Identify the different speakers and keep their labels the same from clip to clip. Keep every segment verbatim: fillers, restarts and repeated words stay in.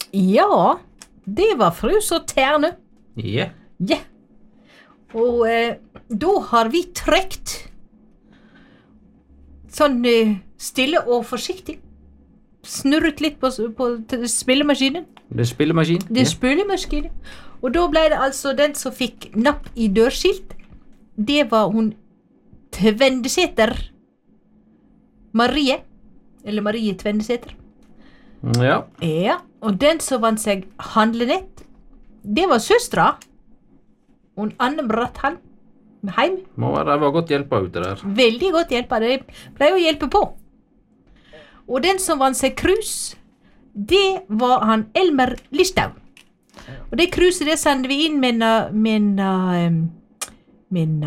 Speaker 1: Ja, det var frus og terne.
Speaker 2: Ja.
Speaker 1: Ja. Og eh, da har vi trekt sånn eh, stille og forsiktig. Snurret litt på, på spillemaskinen.
Speaker 2: Det er spillemaskin.
Speaker 1: Det er spillemaskinen. Og da ble det altså den som fikk napp i dørskilt. Det var hun Tvendeseter. Marie. Eller Marie Tvendeseter.
Speaker 2: Ja.
Speaker 1: Ja, og den som vant seg handlenett, det var søstra. Og Anne Brattheim. Heim.
Speaker 2: Må være, det var godt hjelpa ute der.
Speaker 1: Veldig godt hjelpa. Det pleier å hjelpe på. Og den som vant seg krus, det var han Elmer Listau. Og det kruset det sendte vi inn med med med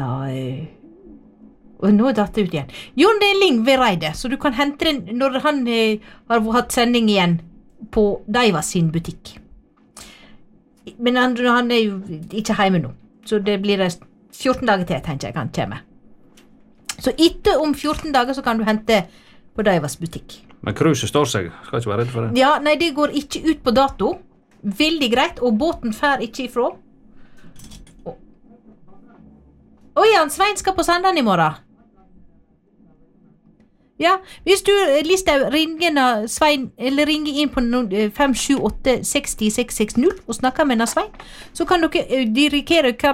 Speaker 1: og nå datt det ut igjen. Jon Ling Vereide, så du kan hente den når han eh, har hatt sending igjen på Daivas sin butikk. Men han, han er jo ikke hjemme nå, så det blir fjorten dager til, tenker jeg han kommer. Så etter om fjorten dager så kan du hente på Daivas butikk.
Speaker 2: Men kruset står seg, skal ikke være redd for det.
Speaker 1: Ja, nei, det går ikke ut på dato. Veldig greit, og båten fær ikke ifra. Oi, han Svein skal på Sandan i morgen. Ja, hvis du, Listau, ringer Svein, eller ringer inn på fem sju åtte seks null seks seks null og snakker med Svein, så kan dere dirigere hva